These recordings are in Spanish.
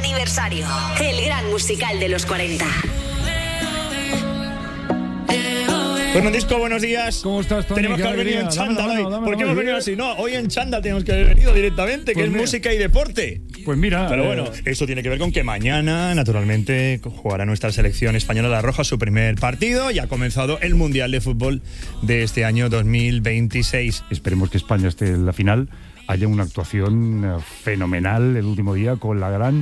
aniversario. El gran musical de los 40. Bueno, Disco, buenos días. ¿Cómo estás, Tony? Tenemos que haber venido en chándal hoy. ¿Por qué hemos venido así? así? No, hoy en chándal tenemos que haber venido directamente, que Pues es mira. música y deporte. Pues mira. Pero bueno, eso tiene que ver con que mañana, naturalmente, jugará nuestra selección española La Roja su primer partido y ha comenzado el Mundial de Fútbol de este año 2026. Esperemos que España esté en la final. Haya una actuación fenomenal el último día con la gran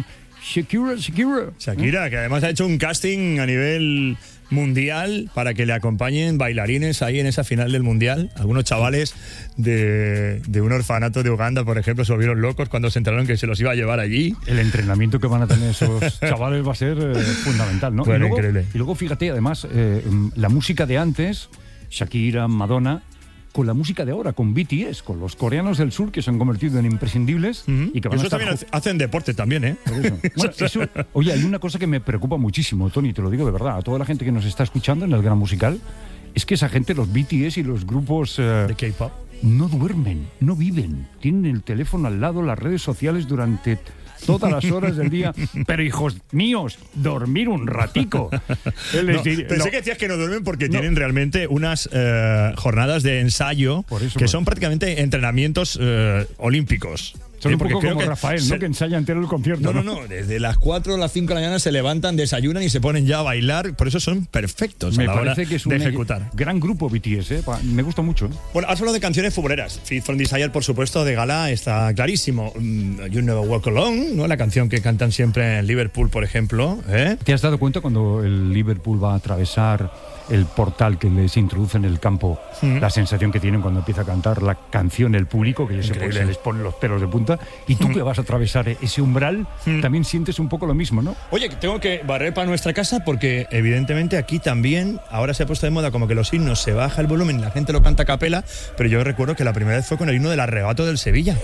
Shakira. Que además ha hecho un casting a nivel mundial para que le acompañen bailarines ahí en esa final del Mundial. Algunos chavales de un orfanato de Uganda, por ejemplo, se volvieron locos cuando se enteraron que se los iba a llevar allí. El entrenamiento que van a tener esos chavales va a ser fundamental, ¿no? Bueno, y luego, increíble. Y luego, fíjate, además, la música de antes, Shakira, Madonna, con la música de ahora, con BTS, con los coreanos del sur que se han convertido en imprescindibles y que van a Eso estar también hacen deporte también, ¿eh? Por eso. Bueno, eso, oye, hay una cosa que me preocupa muchísimo, Tony, te lo digo de verdad, a toda la gente que nos está escuchando en el gran musical, es que esa gente, los BTS y los grupos de K-pop, no duermen, no viven, tienen el teléfono al lado, las redes sociales durante todas las horas del día. Pero hijos míos, dormir un ratico. Pensé que decías que no duermen porque tienen realmente unas jornadas de ensayo que son prácticamente entrenamientos olímpicos. Son un poco como que Rafael, ¿no? Que ensaya entero el concierto. No. Desde las 4 a las 5 de la mañana se levantan, desayunan y se ponen ya a bailar. Por eso son perfectos Me a la hora parece que es un de ejecutar. Gran grupo BTS, ¿eh? Me gusta mucho. Bueno, has hablado de canciones futboleras. Feed from Desire, por supuesto, de gala está clarísimo. You Never Walk Alone, ¿no? La canción que cantan siempre en Liverpool, por ejemplo. ¿Te has dado cuenta cuando el Liverpool va a atravesar el portal que les introduce en el campo, la sensación que tienen cuando empieza a cantar la canción el público, que se les ponen los pelos de punta, y tú que vas a atravesar ese umbral, también sientes un poco lo mismo, ¿no? Oye, tengo que barrer para nuestra casa porque evidentemente aquí también ahora se ha puesto de moda como que los himnos se baja el volumen y la gente lo canta a capela, pero yo recuerdo que la primera vez fue con el himno del Arrebato del Sevilla.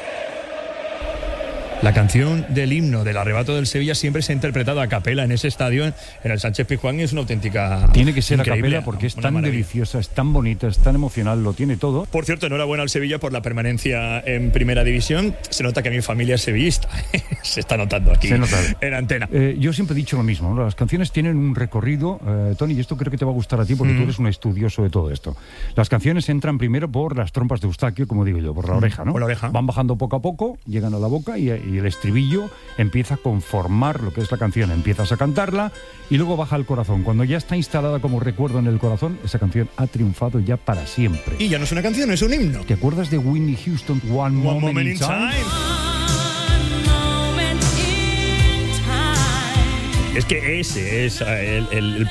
La canción del himno del Arrebato del Sevilla siempre se ha interpretado a capela en ese estadio, en el Sánchez Pizjuán, y es una auténtica... Tiene que ser increíble, a capela porque es tan maravilla. deliciosa, es tan bonita, es tan emocional, lo tiene todo. Por cierto, enhorabuena al Sevilla por la permanencia en Primera División. Se nota que mi familia es sevillista. Se está notando aquí en antena. Yo siempre he dicho lo mismo, ¿no? Las canciones tienen un recorrido, Tony, y esto creo que te va a gustar a ti porque tú eres un estudioso de todo esto. Las canciones entran primero por las trompas de Eustaquio, como digo yo, por la oreja, ¿no? Por la oreja. Van bajando poco a poco, llegan a la boca y el estribillo empieza a conformar lo que es la canción, empiezas a cantarla y luego baja al corazón. Cuando ya está instalada como recuerdo en el corazón, esa canción ha triunfado ya para siempre. Y ya no es una canción, es un himno. ¿Te acuerdas de Whitney Houston, One Moment in Time? Es que ese es el